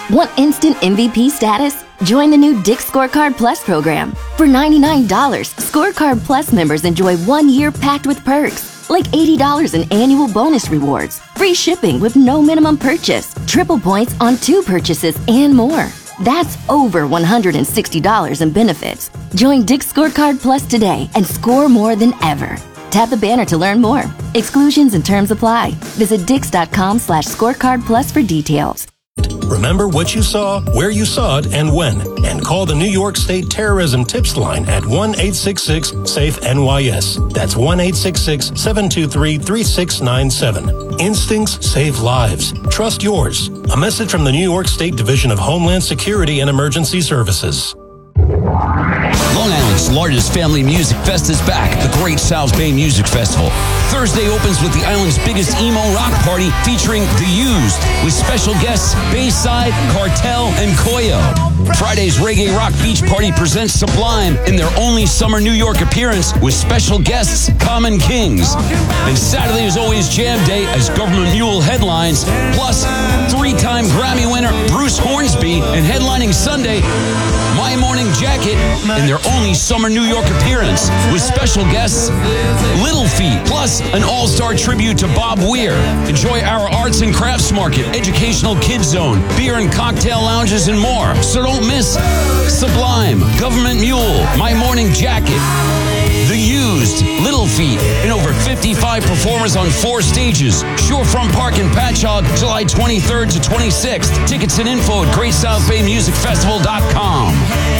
Want instant MVP status? Join the new Dick's Scorecard Plus program. For $99, Scorecard Plus members enjoy 1 year packed with perks, like $80 in annual bonus rewards, free shipping with no minimum purchase, triple points on 2 purchases, and more. That's over $160 in benefits. Join Dick's Scorecard Plus today and score more than ever. Tap the banner to learn more. Exclusions and terms apply. Visit dix.com/scorecardplus for details. Remember what you saw, where you saw it, and when. And call the New York State Terrorism Tips Line at 1-866-SAFE-NYS. That's 1-866-723-3697. Instincts save lives. Trust yours. A message from the New York State Division of Homeland Security and Emergency Services. Long Island's largest family music fest is back, the Great South Bay Music Festival. Thursday opens with the island's biggest emo rock party featuring The Used, with special guests Bayside, Cartel, and Koyo. Friday's Reggae Rock Beach Party presents Sublime in their only summer New York appearance with special guests Common Kings. And Saturday is always Jam Day as Government Mule headlines, plus 3-time Grammy winner Bruce Hornsby, and headlining Sunday, My Morning Jacket in their only summer New York appearance with special guests Little Feat, plus an all-star tribute to Bob Weir. Enjoy our arts and crafts market, educational kids zone, beer and cocktail lounges, and more. So don't miss Sublime, Government Mule, My Morning Jacket, The Used, Little Feat, and over 55 performers on 4 stages. Shorefront Park in Patchogue, July 23rd to 26th. Tickets and info at GreatSouthBayMusicFestival.com.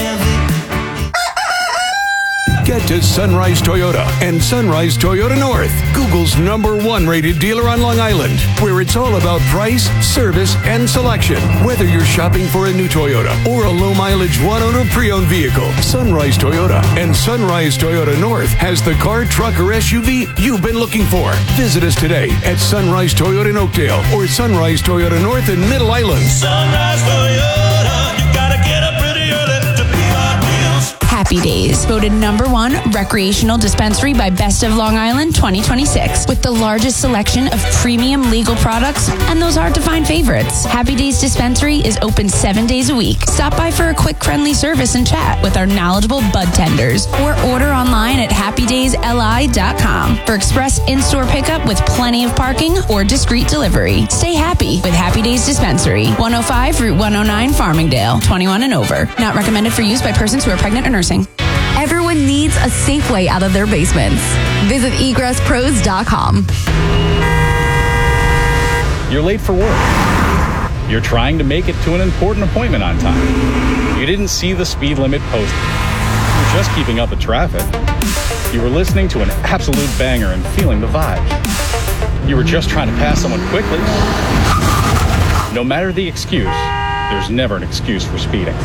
Get to Sunrise Toyota and Sunrise Toyota North, Google's #1 rated dealer on Long Island, where it's all about price, service, and selection. Whether you're shopping for a new Toyota or a low-mileage one-owner pre-owned vehicle, Sunrise Toyota and Sunrise Toyota North has the car, truck, or SUV you've been looking for. Visit us today at Sunrise Toyota in Oakdale or Sunrise Toyota North in Middle Island. Sunrise Toyota, you gotta get up pretty early to beat our deals. Happy Days, voted #1 recreational dispensary by Best of Long Island 2026, with the largest selection of premium legal products and those hard-to-find favorites. Happy Days Dispensary is open 7 days a week. Stop by for a quick, friendly service and chat with our knowledgeable bud tenders, or order online at happydaysli.com for express in-store pickup with plenty of parking or discreet delivery. Stay happy with Happy Days Dispensary, 105 Route 109, Farmingdale, 21 and over. Not recommended for use by persons who are pregnant or nursing. Everyone needs a safe way out of their basements. Visit egresspros.com. You're late for work. You're trying to make it to an important appointment on time. You didn't see the speed limit posted. You're just keeping up with traffic. You were listening to an absolute banger and feeling the vibe. You were just trying to pass someone quickly. No matter the excuse, there's never an excuse for speeding.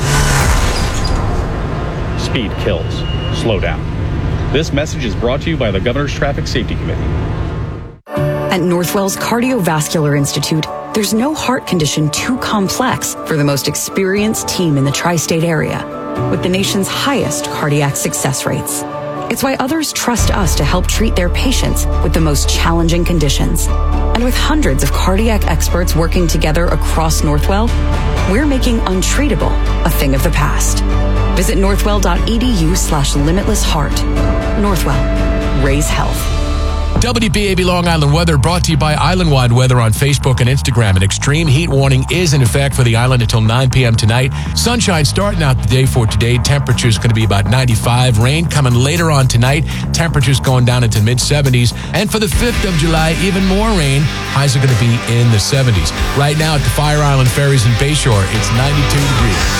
Speed kills. Slow down. This message is brought to you by the Governor's Traffic Safety Committee. At Northwell's Cardiovascular Institute, there's no heart condition too complex for the most experienced team in the tri-state area, with the nation's highest cardiac success rates. It's why others trust us to help treat their patients with the most challenging conditions. And with hundreds of cardiac experts working together across Northwell, we're making untreatable a thing of the past. Visit northwell.edu/limitlessheart. Northwell. Raise health. WBAB Long Island weather brought to you by Island-Wide Weather on Facebook and Instagram. An extreme heat warning is in effect for the island until 9 p.m. tonight. Sunshine starting out the day for today. Temperature's going to be about 95. Rain coming later on tonight. Temperatures going down into mid-70s. And for the 5th of July, even more rain. Highs are going to be in the 70s. Right now at the Fire Island Ferries in Bayshore, it's 92 degrees.